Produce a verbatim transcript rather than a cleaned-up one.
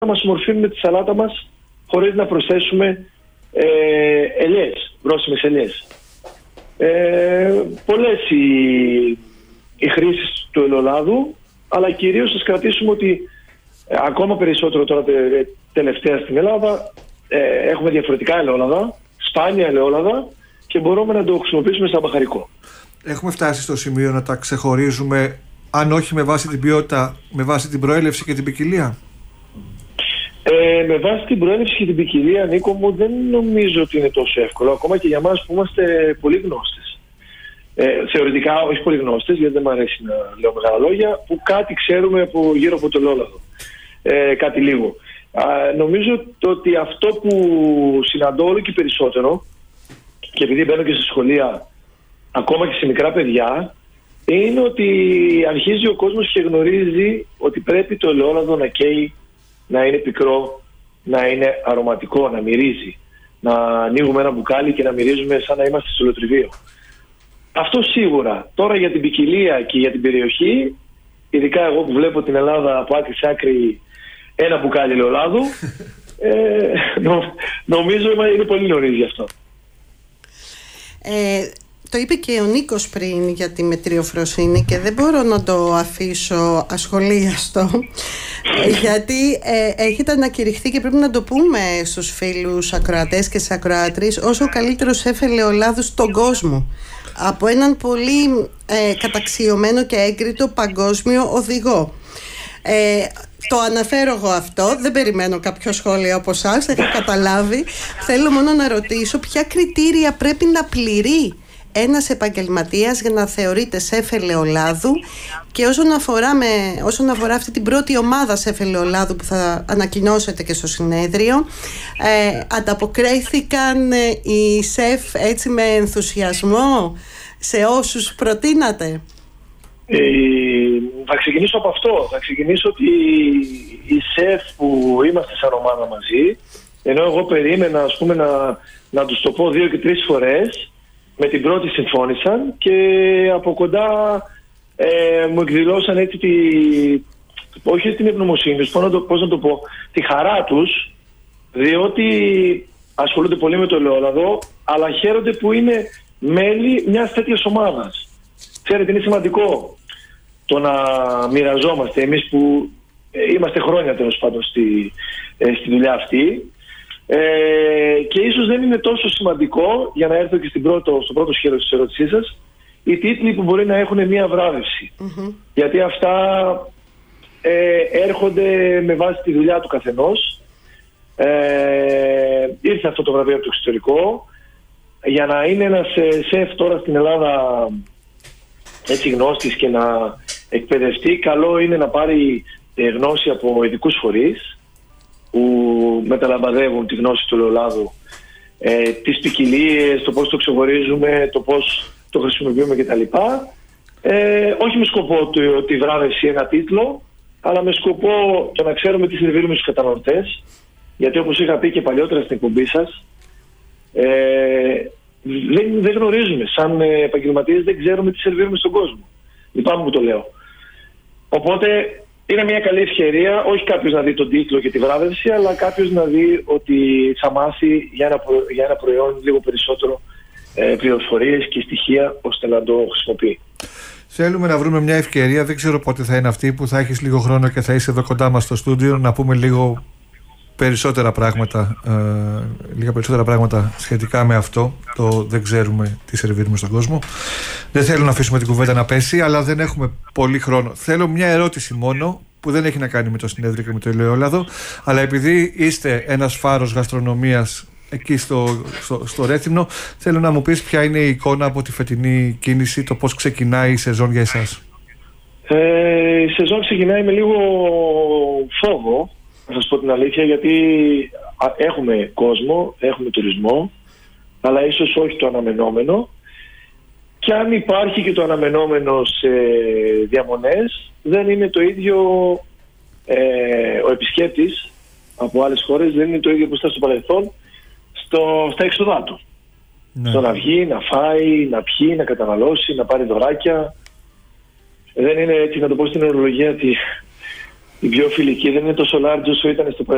να μας ομορφύνουμε τη σαλάτα μας χωρίς να προσθέσουμε ε, ελιές, βρώσιμες ελιές. Ε, πολλές οι, οι χρήσεις του ελαιολάδου, αλλά κυρίως σας κρατήσουμε ότι ε, ακόμα περισσότερο τώρα τε, τελευταία στην Ελλάδα ε, έχουμε διαφορετικά ελαιόλαδα, σπάνια ελαιόλαδα και μπορούμε να το χρησιμοποιήσουμε σαν μπαχαρικό. Έχουμε φτάσει στο σημείο να τα ξεχωρίζουμε, αν όχι με βάση την ποιότητα, με βάση την προέλευση και την ποικιλία? Ε, με βάση την προέλευση και την ποικιλία, Νίκο μου, δεν νομίζω ότι είναι τόσο εύκολο, ακόμα και για μας που είμαστε πολύ γνώστες. Ε, θεωρητικά όχι πολύ γνώστες, γιατί δεν μου αρέσει να λέω μεγάλα λόγια, που κάτι ξέρουμε από, γύρω από το ελαιόλαδο. Ε, κάτι λίγο. Α, νομίζω το ότι αυτό που συναντώ όλο και περισσότερο, και επειδή μπαίνω και σε σχολεία, ακόμα και σε μικρά παιδιά, είναι ότι αρχίζει ο κόσμος και γνωρίζει ότι πρέπει το ελαιόλαδο να καίει, να είναι πικρό, να είναι αρωματικό, να μυρίζει. Να ανοίγουμε ένα μπουκάλι και να μυρίζουμε σαν να είμαστε στο λεωτριβείο. Αυτό σίγουρα. Τώρα για την ποικιλία και για την περιοχή, ειδικά εγώ που βλέπω την Ελλάδα από άκρη σε άκρη ένα μπουκάλι ελαιολάδου, ε, νο, νομίζω είναι πολύ νωρίς γι' αυτό. Ε, το είπε και ο Νίκος πριν για τη μετριοφροσύνη και δεν μπορώ να το αφήσω ασχολίαστο γιατί ε, έχετε ανακηρυχθεί και πρέπει να το πούμε στους φίλους ακροατές και στις ακροάτρες ως ο καλύτερος σεφ ελαιολάδου στον κόσμο από έναν πολύ ε, καταξιωμένο και έγκριτο παγκόσμιο οδηγό. Ε, το αναφέρω εγώ αυτό, δεν περιμένω κάποιο σχόλιο από εσάς, έχω καταλάβει. Θέλω μόνο να ρωτήσω ποια κριτήρια πρέπει να πληρεί ένας επαγγελματίας για να θεωρείται σεφ ελαιολάδου και όσον αφορά, με, όσον αφορά αυτή την πρώτη ομάδα σεφ ελαιολάδου που θα ανακοινώσετε και στο συνέδριο, ε, ανταποκρίθηκαν οι σεφ έτσι με ενθουσιασμό σε όσους προτείνατε? Ε, θα ξεκινήσω από αυτό. Θα ξεκινήσω ότι οι σεφ που είμαστε σαν ομάδα μαζί, ενώ εγώ περίμενα ας πούμε, να, να τους το πω δύο και τρεις φορές, με την πρώτη συμφώνησαν και από κοντά ε, μου εκδηλώσαν έτσι τη, όχι την ευγνωμοσύνη τους, πώς να, το, πώς να το πω, τη χαρά τους, διότι ασχολούνται πολύ με το ελαιόλαδο, αλλά χαίρονται που είναι μέλη μιας τέτοιας ομάδας. Ξέρετε, είναι σημαντικό το να μοιραζόμαστε εμείς που είμαστε χρόνια τέλος πάντων στη, στη δουλειά αυτή. Ε, και ίσως δεν είναι τόσο σημαντικό, για να έρθω και στην πρώτο, στο πρώτο σχέδιο της ερώτησής σας, οι τίτλοι που μπορεί να έχουν μια βράβευση. Mm-hmm. Γιατί αυτά ε, έρχονται με βάση τη δουλειά του καθενός. Ε, ήρθε αυτό το βραβείο από το εξωτερικό. Για να είναι ένας σεφ τώρα στην Ελλάδα έτσι γνώστης και να εκπαιδευτεί, καλό είναι να πάρει ε, γνώση από ειδικούς φορείς που μεταλαμπαδεύουν τη γνώση του ελαιολάδου, ε, τις ποικιλίες, το πώς το ξεχωρίζουμε, το πώς το χρησιμοποιούμε κτλ. Ε, όχι με σκοπό το, τη βράβευση ένα τίτλο, αλλά με σκοπό το να ξέρουμε τι σερβίρουμε στους καταναλωτές, γιατί όπως είχα πει και παλιότερα στην εκπομπή σας, ε, δεν, δεν γνωρίζουμε, σαν επαγγελματίες δεν ξέρουμε τι σερβίρουμε στον κόσμο. Λυπάμαι που το λέω. Οπότε είναι μια καλή ευκαιρία, όχι κάποιος να δει τον τίτλο και τη βράβευση, αλλά κάποιος να δει ότι θα μάθει για ένα, προ, για ένα προϊόν λίγο περισσότερο ε, πληροφορίες και στοιχεία ώστε να το χρησιμοποιεί. Θέλουμε να βρούμε μια ευκαιρία, δεν ξέρω πότε θα είναι αυτή, που θα έχεις λίγο χρόνο και θα είσαι εδώ κοντά μας στο στούντιο να πούμε λίγο περισσότερα πράγματα, ε, λίγα περισσότερα πράγματα σχετικά με αυτό. Το δεν ξέρουμε τι σερβίρουμε στον κόσμο. Δεν θέλω να αφήσουμε την κουβέντα να πέσει, αλλά δεν έχουμε πολύ χρόνο. Θέλω μια ερώτηση μόνο που δεν έχει να κάνει με το συνέδριο και με το ελαιόλαδο, αλλά επειδή είστε ένας φάρος γαστρονομίας εκεί στο, στο, στο Ρέθυμνο, θέλω να μου πεις ποια είναι η εικόνα από τη φετινή κίνηση, το πώς ξεκινάει η σεζόν για εσάς. Ε, η σεζόν ξεκινάει με λίγο φόβο, να σας πω την αλήθεια, γιατί έχουμε κόσμο, έχουμε τουρισμό, αλλά ίσως όχι το αναμενόμενο. Και αν υπάρχει και το αναμενόμενο σε διαμονές, δεν είναι το ίδιο ε, ο επισκέπτης από άλλες χώρες, δεν είναι το ίδιο που ήταν στο παρελθόν στο, στα έξοδά του. Ναι. Στο να βγει, να φάει, να πιει, να καταναλώσει, να πάρει δωράκια. Δεν είναι έτσι, να το πω στην ορολογία, ότι η πιο φιλική δεν είναι τόσο large όσο ήταν στο παρελθόν.